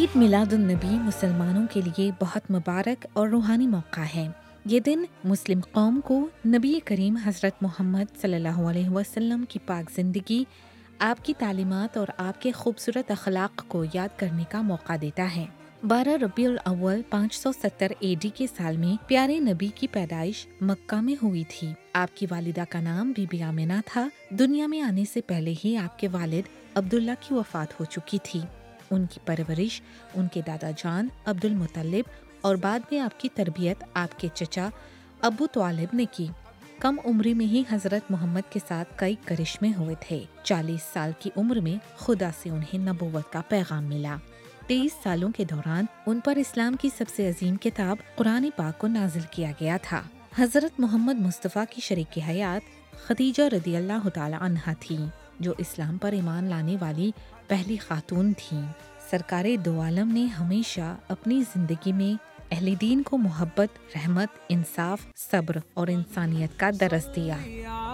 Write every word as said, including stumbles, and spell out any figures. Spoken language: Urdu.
عید میلاد النبی مسلمانوں کے لیے بہت مبارک اور روحانی موقع ہے۔ یہ دن مسلم قوم کو نبی کریم حضرت محمد صلی اللہ علیہ وسلم کی پاک زندگی، آپ کی تعلیمات اور آپ کے خوبصورت اخلاق کو یاد کرنے کا موقع دیتا ہے۔ بارہ ربیع الاول پانچ سو ستر اے ڈی کے سال میں پیارے نبی کی پیدائش مکہ میں ہوئی تھی۔ آپ کی والدہ کا نام بی بی آمنہ تھا۔ دنیا میں آنے سے پہلے ہی آپ کے والد عبداللہ کی وفات ہو چکی تھی۔ ان کی پرورش ان کے دادا جان عبد المطلب اور بعد میں آپ کی تربیت آپ کے چچا ابو طالب نے کی۔ کم عمری میں ہی حضرت محمد کے ساتھ کئی کرشمے ہوئے تھے۔ چالیس سال کی عمر میں خدا سے انہیں نبوت کا پیغام ملا۔ تیئیس سالوں کے دوران ان پر اسلام کی سب سے عظیم کتاب قرآن پاک کو نازل کیا گیا تھا۔ حضرت محمد مصطفیٰ کی شریک حیات خدیجہ رضی اللہ تعالی عنہا تھیں، جو اسلام پر ایمان لانے والی پہلی خاتون تھیں۔ سرکار دو عالم نے ہمیشہ اپنی زندگی میں اہل دین کو محبت، رحمت، انصاف، صبر اور انسانیت کا درس دیا۔